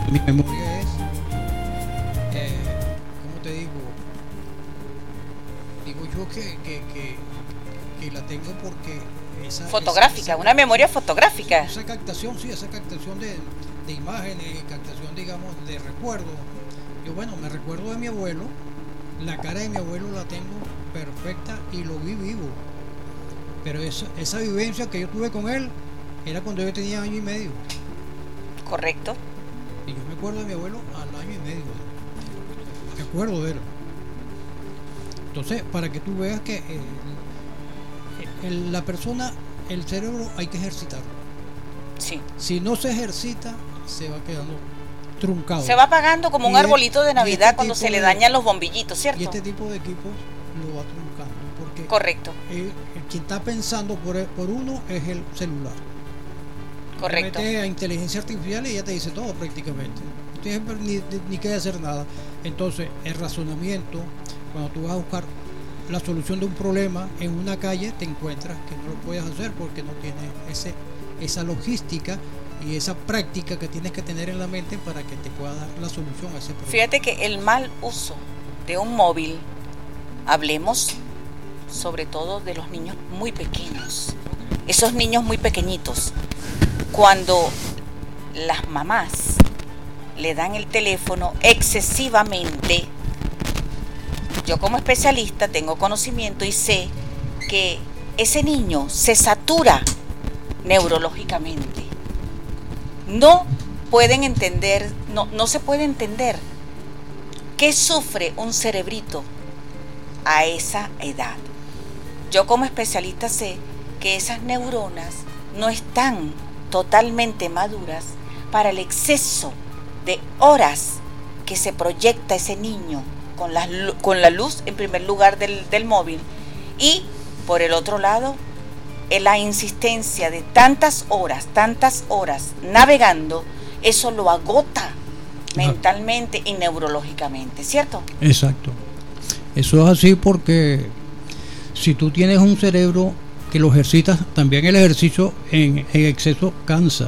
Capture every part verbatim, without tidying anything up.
Mi memoria es, eh, ¿cómo te digo? Digo yo que, que, que, que la tengo porque esa fotográfica, esa, esa, una memoria fotográfica. Esa captación, sí, esa captación de, de imágenes, captación, digamos, de recuerdos. Yo, bueno, me recuerdo de mi abuelo, la cara de mi abuelo la tengo perfecta y lo vi vivo. Pero esa, esa vivencia que yo tuve con él era cuando yo tenía año y medio. Correcto. Y yo me acuerdo de mi abuelo al año y medio. Me acuerdo de él. Entonces, para que tú veas que eh, el, la persona, el cerebro hay que ejercitarlo. Sí. Si no se ejercita, se va quedando truncado. Se va apagando como un y arbolito de Navidad este cuando se de, le dañan los bombillitos, ¿cierto? Y este tipo de equipos lo va truncando. Porque correcto. El, el quien está pensando por, el, por uno es el celular. Correcto. Te metes a inteligencia artificial y ya te dice todo prácticamente. No tienes ni, ni que hacer nada. Entonces, el razonamiento, cuando tú vas a buscar la solución de un problema en una calle, te encuentras que no lo puedes hacer porque no tienes ese, esa logística y esa práctica que tienes que tener en la mente para que te pueda dar la solución a ese problema. Fíjate que el mal uso de un móvil, hablemos sobre todo de los niños muy pequeños, esos niños muy pequeñitos, cuando las mamás le dan el teléfono excesivamente. Yo como especialista tengo conocimiento y sé que ese niño se satura neurológicamente. No pueden entender, no, no se puede entender qué sufre un cerebrito a esa edad. Yo como especialista sé que esas neuronas no están totalmente maduras para el exceso de horas que se proyecta ese niño con la, con la luz en primer lugar del, del móvil y por el otro lado la insistencia de tantas horas, tantas horas navegando, eso lo agota mentalmente y neurológicamente, ¿cierto? Exacto. Eso es así porque si tú tienes un cerebro que lo ejercitas, también el ejercicio en, en exceso cansa.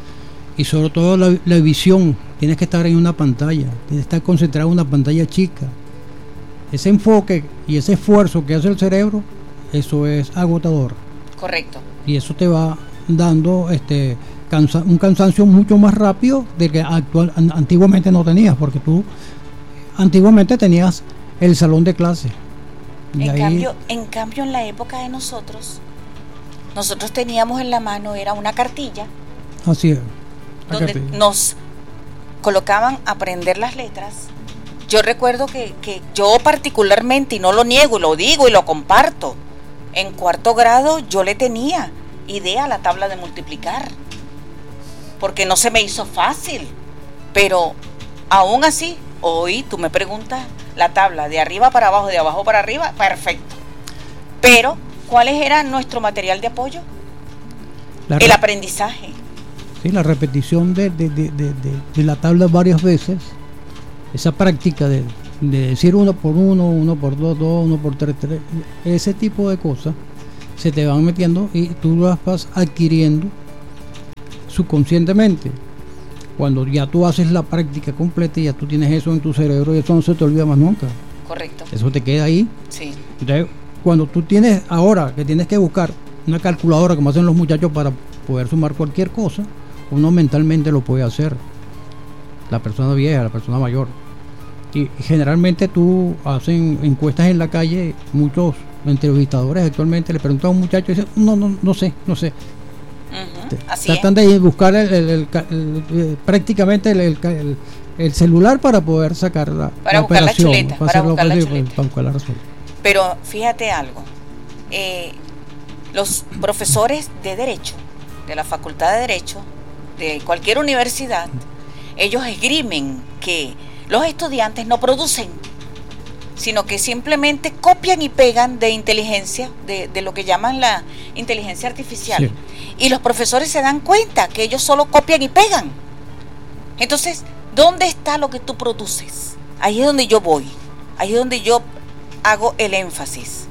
Y sobre todo la, la visión, tienes que estar en una pantalla, tienes que estar concentrado en una pantalla chica. Ese enfoque y ese esfuerzo que hace el cerebro, eso es agotador. Correcto. Y eso te va dando este cansa, un cansancio mucho más rápido de que actual, an, antiguamente no tenías, porque tú antiguamente tenías el salón de clase. En, ahí, cambio, en cambio, en la época de nosotros, nosotros teníamos en la mano, era una cartilla. Así es. Donde cartilla. Nos colocaban a aprender las letras. Yo recuerdo que, que yo particularmente, y no lo niego, y lo digo y lo comparto, en cuarto grado yo le tenía idea a la tabla de multiplicar, porque no se me hizo fácil, pero aún así, hoy tú me preguntas la tabla de arriba para abajo, de abajo para arriba, perfecto. Pero, ¿cuál era nuestro material de apoyo? La El aprendizaje. Sí, la repetición de, de, de, de, de, de la tabla varias veces, esa práctica de, de decir uno por uno, uno por dos, dos, uno por tres, tres, ese tipo de cosas se te van metiendo y tú las vas adquiriendo subconscientemente. Cuando ya tú haces la práctica completa y ya tú tienes eso en tu cerebro y eso no se te olvida más nunca. Correcto. Eso te queda ahí. Sí. Entonces, cuando tú tienes ahora que tienes que buscar una calculadora como hacen los muchachos para poder sumar cualquier cosa, uno mentalmente lo puede hacer. La persona vieja, la persona mayor. Y, y generalmente tú hacen encuestas en la calle, muchos entrevistadores actualmente le preguntan a un muchacho y dicen, no, no, no sé, no sé. Uh-huh. Así Tratan es. de buscar el, el, el, el, el, prácticamente el, el, el celular para poder sacar la, para la buscar operación, la chuleta, para, para buscar la para, chuleta. Para buscar la razón. Pero fíjate algo, eh, los profesores de Derecho, de la Facultad de Derecho, de cualquier universidad, ellos esgrimen que los estudiantes no producen, sino que simplemente copian y pegan de inteligencia, de, de lo que llaman la inteligencia artificial. Sí. Y los profesores se dan cuenta que ellos solo copian y pegan. Entonces, ¿dónde está lo que tú produces? Ahí es donde yo voy, ahí es donde yo hago el énfasis.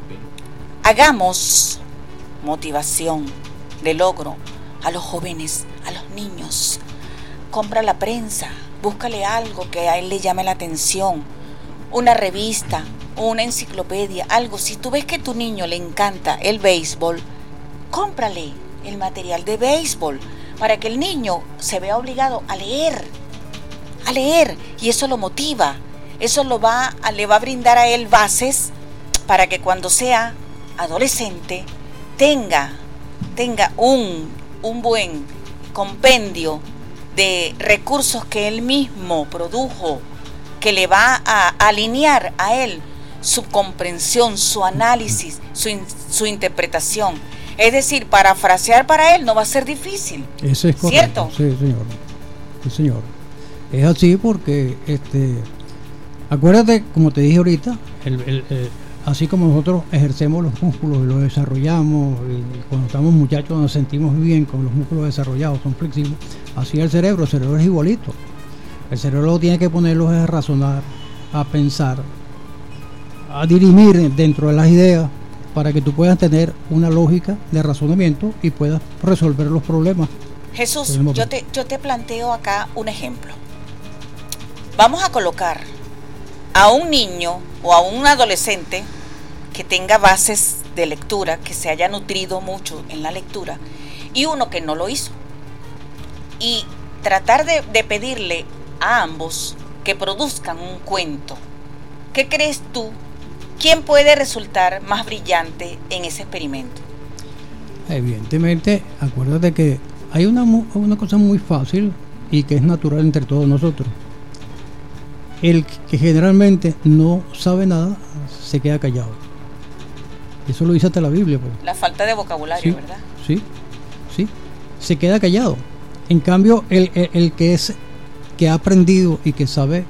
Hagamos motivación de logro a los jóvenes, a los niños. compra la prensa, búscale algo que a él le llame la atención, una revista, una enciclopedia, algo. Si tú ves que a tu niño le encanta el béisbol, cómprale el material de béisbol para que el niño se vea obligado a leer, a leer, y eso lo motiva, eso lo va a, le va a brindar a él bases para que cuando sea adolescente tenga, tenga un, un buen compendio de recursos que él mismo produjo, que le va a alinear a él su comprensión, su análisis, su, in, su interpretación. Es decir, parafrasear para él no va a ser difícil. Eso es correcto. ¿Cierto? Sí, señor. Sí, señor. Es así porque, este, acuérdate, como te dije ahorita, el, el, el, así como nosotros ejercemos los músculos y los desarrollamos, y cuando estamos muchachos nos sentimos bien con los músculos desarrollados, son flexibles, así el cerebro, el cerebro es igualito. El cerebro lo tiene que ponerlos a razonar, a pensar, a dirimir dentro de las ideas para que tú puedas tener una lógica de razonamiento y puedas resolver los problemas. Jesús, yo te, yo te planteo acá un ejemplo. Vamos a colocar a un niño o a un adolescente que tenga bases de lectura, que se haya nutrido mucho en la lectura, y uno que no lo hizo. Y tratar de, de pedirle a ambos que produzcan un cuento. ¿Qué crees tú? ¿Quién puede resultar más brillante en ese experimento? Evidentemente, acuérdate que hay una, una cosa muy fácil y que es natural entre todos nosotros. El que generalmente no sabe nada se queda callado. Eso lo dice hasta la Biblia, pues. La falta de vocabulario, sí, ¿verdad? Sí, sí, se queda callado. En cambio, el, el, el que es que ha aprendido y que sabe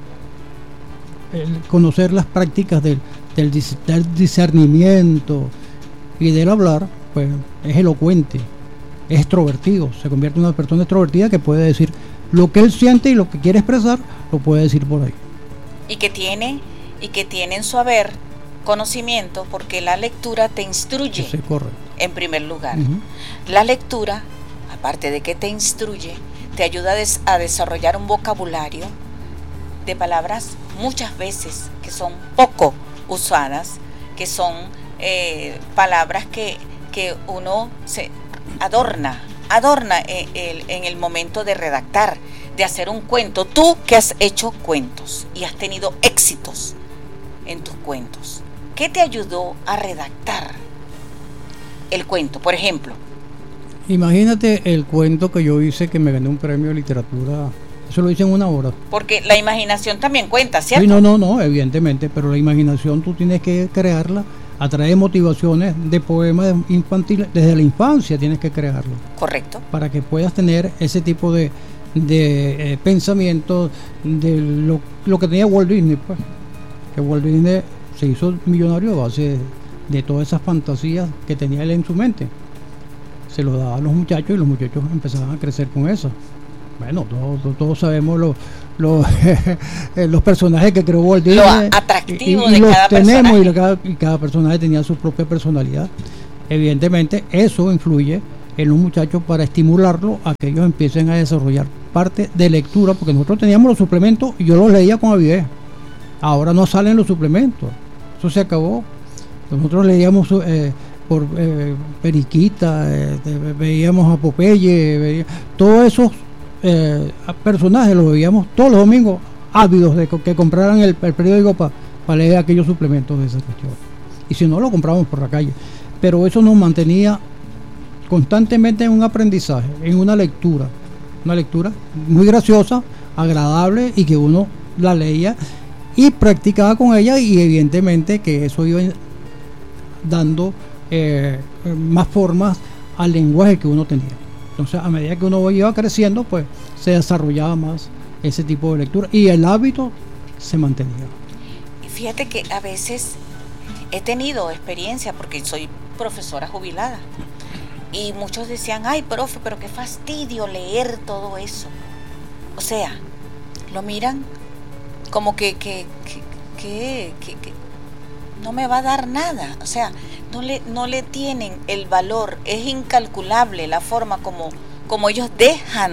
el conocer las prácticas del, del, del discernimiento y del hablar, pues es elocuente, es extrovertido, se convierte en una persona extrovertida que puede decir lo que él siente y lo que quiere expresar, lo puede decir por ahí. Y que tiene, y que tiene en su haber conocimiento, porque la lectura te instruye. Sí, correcto. En primer lugar. Uh-huh. La lectura, aparte de que te instruye, te ayuda a, des- a desarrollar un vocabulario de palabras muchas veces que son poco usadas, que son eh, palabras que, que uno se adorna, adorna en el, en el momento de redactar, de hacer un cuento. Tú que has hecho cuentos y has tenido éxitos en tus cuentos, ¿qué te ayudó a redactar el cuento? Por ejemplo, imagínate el cuento que yo hice que me gané un premio de literatura. Eso lo hice en una hora. Porque la imaginación también cuenta, ¿cierto? Sí, no, no, no, evidentemente, pero la imaginación tú tienes que crearla a través de motivaciones de poemas infantiles, desde la infancia tienes que crearlo. Correcto. Para que puedas tener ese tipo de, de eh, pensamientos de lo, lo que tenía Walt Disney, pues. Que Walt Disney se hizo millonario a base de, de todas esas fantasías que tenía él en su mente. Se lo daba a los muchachos y los muchachos empezaban a crecer con eso. Bueno, todos, todos sabemos los, los, los personajes que creó Walt Disney. Lo atractivo y, y, de y los cada tenemos personaje. y, lo, cada, y cada personaje tenía su propia personalidad. Evidentemente eso influye en los muchachos para estimularlo a que ellos empiecen a desarrollar parte de lectura, porque nosotros teníamos los suplementos y yo los leía con avidez. Ahora no salen los suplementos, eso se acabó. Nosotros leíamos eh, por eh, Periquita, eh, veíamos a Popeye, veía, todos esos eh, personajes los veíamos todos los domingos ávidos de que compraran el, el periódico para pa leer aquellos suplementos de esa cuestión. Y si no, lo comprábamos por la calle. Pero eso nos mantenía constantemente en un aprendizaje, en una lectura, una lectura muy graciosa, agradable, y que uno la leía y practicaba con ella, y evidentemente que eso iba dando eh, más formas al lenguaje que uno tenía. Entonces, a medida que uno iba creciendo, pues se desarrollaba más ese tipo de lectura y el hábito se mantenía. Y fíjate que a veces he tenido experiencia, porque soy profesora jubilada, y muchos decían, ay, profe, pero qué fastidio leer todo eso. O sea, lo miran como que, que, que, que, que, que no me va a dar nada. O sea, no le, no le tienen el valor. Es incalculable la forma como, como ellos dejan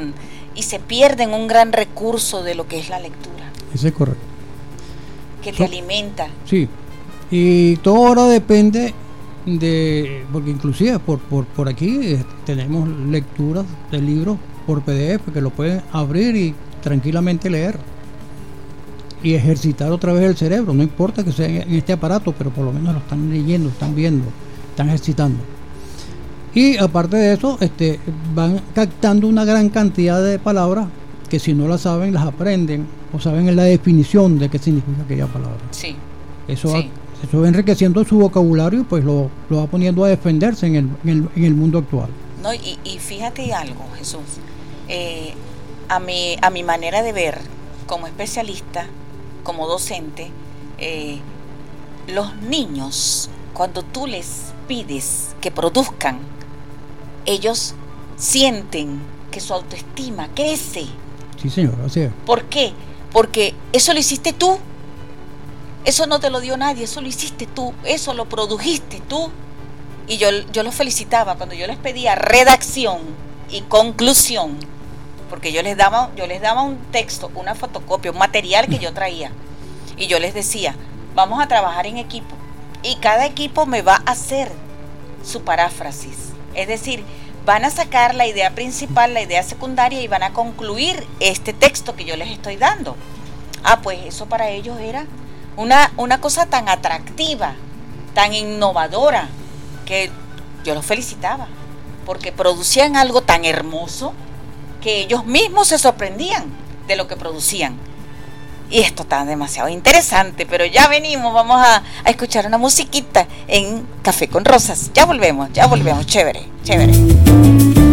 y se pierden un gran recurso de lo que es la lectura. Eso es correcto. Que te So, alimenta. Sí, y todo ahora depende de, porque inclusive por, por, por aquí eh, tenemos lecturas de libros por P D F que lo pueden abrir y tranquilamente leer y ejercitar otra vez el cerebro, no importa que sea en este aparato, pero por lo menos lo están leyendo, están viendo, están ejercitando. Y aparte de eso, este, van captando una gran cantidad de palabras que si no las saben, las aprenden o saben la definición de qué significa aquella palabra. Sí. Eso, sí. Va, eso va enriqueciendo su vocabulario, pues lo, lo va poniendo a defenderse en el, en el, en el mundo actual. No, y, y fíjate algo, Jesús. Eh, a, mi, a mi manera de ver, como especialista, como docente, eh, los niños, cuando tú les pides que produzcan, ellos sienten que su autoestima crece. Sí, señor, así es. ¿Por qué? Porque eso lo hiciste tú. Eso no te lo dio nadie, eso lo hiciste tú, eso lo produjiste tú. Y yo, yo los felicitaba cuando yo les pedía redacción y conclusión, porque yo les daba, yo les daba un texto, una fotocopia, un material que yo traía, y yo les decía, vamos a trabajar en equipo, y cada equipo me va a hacer su paráfrasis, es decir, van a sacar la idea principal, la idea secundaria, y van a concluir este texto que yo les estoy dando. Ah, pues eso para ellos era una, una cosa tan atractiva, tan innovadora, que yo los felicitaba, porque producían algo tan hermoso que ellos mismos se sorprendían de lo que producían. Y esto está demasiado interesante, pero ya venimos, vamos a, a escuchar una musiquita en Café con Rosas. Ya volvemos, ya volvemos, chévere, chévere.